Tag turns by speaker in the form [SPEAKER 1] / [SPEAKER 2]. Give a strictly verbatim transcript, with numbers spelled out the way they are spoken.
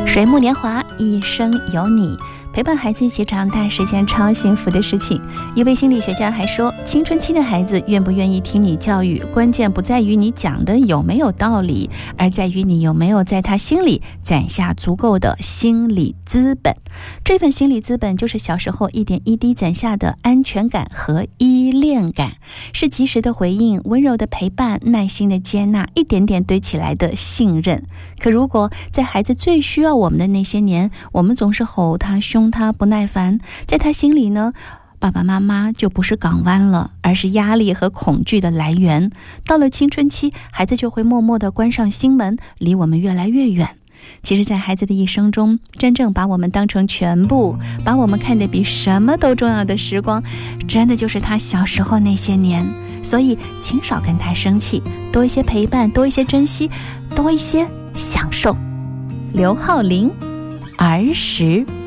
[SPEAKER 1] 水木年华，一生有你，陪伴孩子一起长大是件超幸福的事情。一位心理学家还说，青春期的孩子愿不愿意听你教育，关键不在于你讲的有没有道理，而在于你有没有在他心里攒下足够的心理资本。这份心理资本就是小时候一点一滴攒下的安全感和依恋感，是及时的回应、温柔的陪伴、耐心的接纳，一点点堆起来的信任。可如果在孩子最需要我们的那些年，我们总是吼他、凶他、不耐烦，在他心里呢，爸爸妈妈就不是港湾了，而是压力和恐惧的来源。到了青春期，孩子就会默默地关上心门，离我们越来越远。其实在孩子的一生中，真正把我们当成全部，把我们看得比什么都重要的时光，真的就是他小时候那些年。所以请少跟他生气，多一些陪伴，多一些珍惜，多一些享受。刘浩霖，儿时。